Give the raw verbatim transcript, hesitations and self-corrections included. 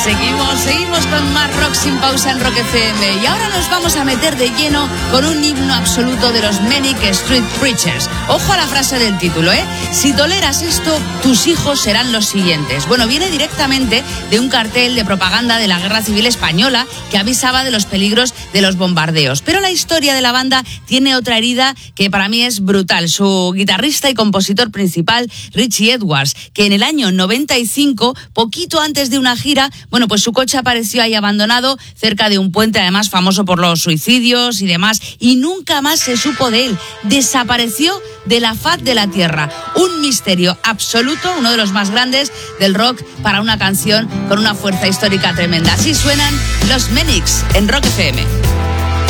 Seguimos, seguimos con más rock sin pausa en Rock F M. Y ahora nos vamos a meter de lleno con un himno absoluto de los Manic Street Preachers. Ojo a la frase del título, ¿eh? Si toleras esto, tus hijos serán los siguientes. Bueno, viene directamente de un cartel de propaganda de la Guerra Civil Española que avisaba de los peligros de los bombardeos. Pero la historia de la banda tiene otra herida que para mí es brutal. Su guitarrista y compositor principal, Richie Edwards, que en el año noventa y cinco, poquito antes de una gira, bueno, pues su coche apareció ahí abandonado cerca de un puente, además famoso por los suicidios y demás, y nunca más se supo de él. Desapareció de la faz de la tierra. Un misterio absoluto, uno de los más grandes del rock para una canción con una fuerza histórica tremenda. Así suenan los Manics en Rock F M.